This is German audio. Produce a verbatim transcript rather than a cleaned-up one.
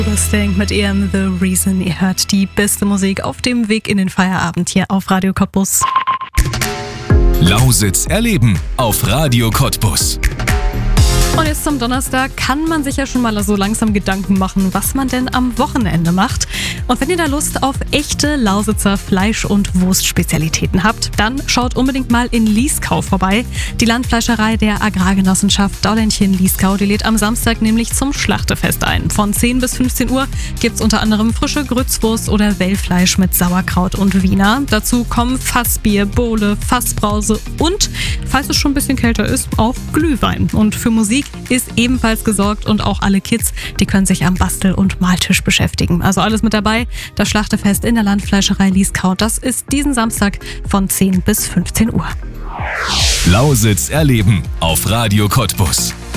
Stank mit Ian The Reason. Ihr hört die beste Musik auf dem Weg in den Feierabend hier auf Radio Cottbus. Lausitz erleben auf Radio Cottbus. Und jetzt zum Donnerstag kann man sich ja schon mal so langsam Gedanken machen, was man denn am Wochenende macht. Und wenn ihr da Lust auf echte Lausitzer Fleisch- und Wurstspezialitäten habt, dann schaut unbedingt mal in Lieskau vorbei. Die Landfleischerei der Agrargenossenschaft Daulenchen-Lieskau, die lädt am Samstag nämlich zum Schlachtefest ein. Von zehn bis fünfzehn Uhr gibt's unter anderem frische Grützwurst oder Wellfleisch mit Sauerkraut und Wiener. Dazu kommen Fassbier, Bowle, Fassbrause und, falls es schon ein bisschen kälter ist, auch Glühwein. Und für Musik ist ebenfalls gesorgt und auch alle Kids, die können sich am Bastel- und Maltisch beschäftigen. Also alles mit dabei. Das Schlachtefest in der Landfleischerei Lieskau, das ist diesen Samstag von zehn bis fünfzehn Uhr. Lausitz erleben auf Radio Cottbus.